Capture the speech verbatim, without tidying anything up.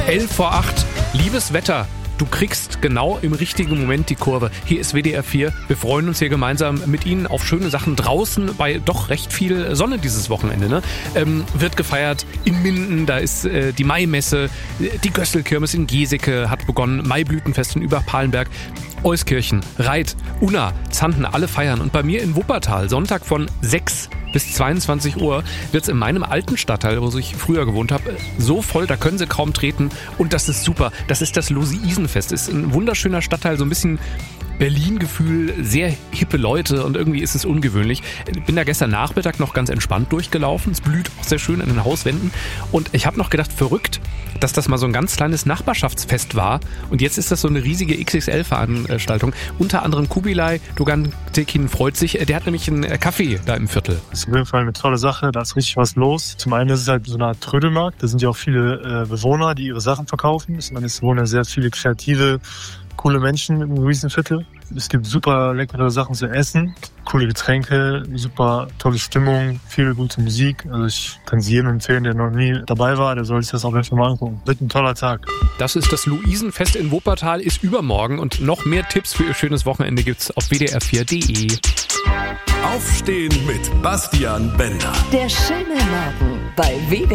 elf vor acht, liebes Wetter. Du kriegst genau im richtigen Moment die Kurve. Hier ist W D R vier. Wir freuen uns hier gemeinsam mit Ihnen auf schöne Sachen draußen bei doch recht viel Sonne dieses Wochenende. Ne? Ähm, wird gefeiert in Minden, da ist äh, die Maimesse, die Gösselkirmes in Geseke hat begonnen, Maiblütenfest in Überpalenberg, Euskirchen, Reit, Unna, Zanten, alle feiern. Und bei mir in Wuppertal, Sonntag von sechs bis zweiundzwanzig Uhr, wird es in meinem alten Stadtteil, wo ich früher gewohnt habe, so voll, da können sie kaum treten. Und das ist super. Das ist das Luise-Isen-Fest. Ist ein wunderschöner Stadtteil, so ein bisschen Berlin-Gefühl, sehr hippe Leute und irgendwie ist es ungewöhnlich. Ich bin da gestern Nachmittag noch ganz entspannt durchgelaufen. Es blüht auch sehr schön an den Hauswänden. Und ich habe noch gedacht, verrückt, dass das mal so ein ganz kleines Nachbarschaftsfest war. Und jetzt ist das so eine riesige X X L-Veranstaltung. Unter anderem Kubilay Doğantekin freut sich. Der hat nämlich einen Café da im Viertel. Das ist auf jeden Fall eine tolle Sache. Da ist richtig was los. Zum einen ist es halt so eine Art Trödelmarkt. Da sind ja auch viele äh, Bewohner, die ihre Sachen verkaufen. Es wohnen ja sehr viele kreative, coole Menschen im Luisenviertel. Es gibt super leckere Sachen zu essen, coole Getränke, super tolle Stimmung, viel gute Musik. Also ich kann es jedem empfehlen, der noch nie dabei war, der soll sich das auf jeden Fall mal angucken. Wird ein toller Tag. Das ist das Luisenfest in Wuppertal, ist übermorgen und noch mehr Tipps für Ihr schönes Wochenende gibt's auf w d r vier punkt d e. Aufstehen mit Bastian Bender. Der schöne Morgen bei W D